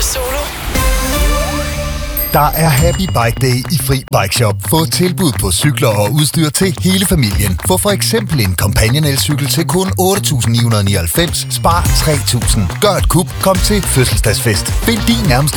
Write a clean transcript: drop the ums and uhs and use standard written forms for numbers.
Solo. Der er Happy Bike Day i Fri Bike Shop. Få tilbud på cykler og udstyr til hele familien. Få for eksempel en Companion elcykel til kun 8.999. Spar 3.000. Gør et kup. Kom til fødselsdagsfest. Find din nærmeste